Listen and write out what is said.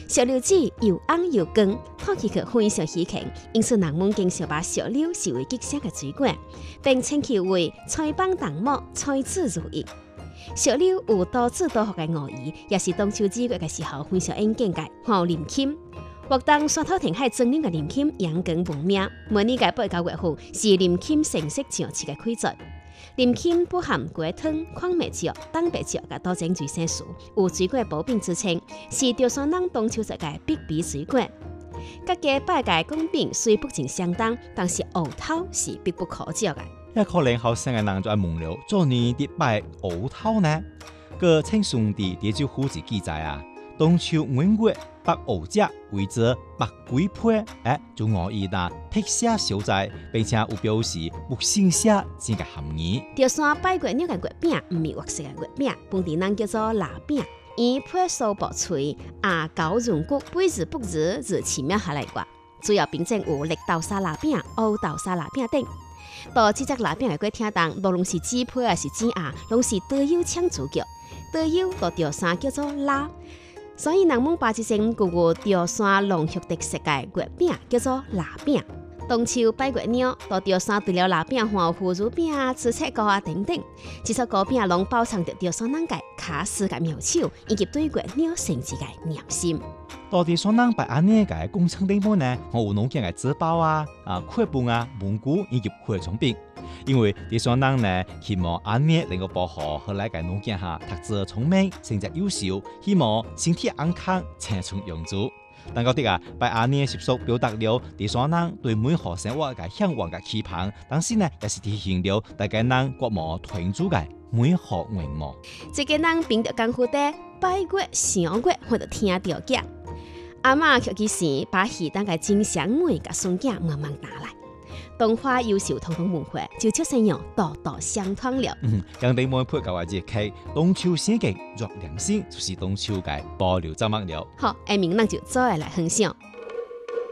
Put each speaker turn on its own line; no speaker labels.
石榴籽又紅又光，看起去非常稀奇，因此人們經常把石榴視為吉祥嘅水果，並稱其為菜幫當木、菜籽如意。石榴有多子多福嘅寓意，也是中秋節月嘅時候非常應景嘅。好林欽，活動山頭填海種林嘅林欽陽光聞名，每年嘅8到月份是林欽盛世上市嘅季節。林欽包含果湯、礦物質、蛋白質嘅多種維生素，有水果保病之稱，是潮汕人中秋節嘅必備水果。各家拜嘅貢品雖不盡相當，但是芋頭是必不可少嘅。
一可能後生嘅人就係問了，做年啲拜芋頭呢？個清順地啲就好似記載啊，冬秋5月白芋節為之白鬼配，就寓意啦特赦消災，並且有表示不勝赦之嘅含義。
潮汕拜月鳥嘅月餅唔係活食嘅月餅，本地人叫做臘餅，以配數薄脆、牙膠軟骨、貝子不日日奇妙下嚟啩。主要品種有綠豆沙臘餅、烏豆沙臘餅等。到這隻臘餅嘅聽當，無論是紙配還是紙牙，攏是稻油搶主角。稻油到潮汕叫做臘，所以人們把這種具有潮汕濃郁特色嘅月餅叫做臘餅。冬秋拜月鳥，到潮汕除了臘餅，還有腐乳餅、紫菜糕啊等等。這些糕餅攏包藏着潮汕人嘅卡斯嘅妙手，以及對月鳥神奇嘅念心。
到底潮汕人拜安呢嘅工程地方呢？我有農建嘅紙包啊、繪本啊、文具以及化妝品。因為潮汕人呢，希望安呢能夠保護後來嘅農建下讀書聰明、成績優秀，希望身體安康、青春永駐。但覺得啊，拜安呢習俗表達了潮汕人對美好生活嘅向往嘅期盼，但是呢，也是提醒了大家人國無團聚嘅美好願望。
這個人並着功夫的拜月、賞月，或者聽到嘅。阿嬤卻其時把喜當嘅金香梅嘅孫子慢慢拿來，東華優秀傳統文化就出現樣道道相通了。
讓你們配合嘅節氣，冬秋時節若良心，就是冬秋嘅保留節目了。
好，下面咱就再來分享。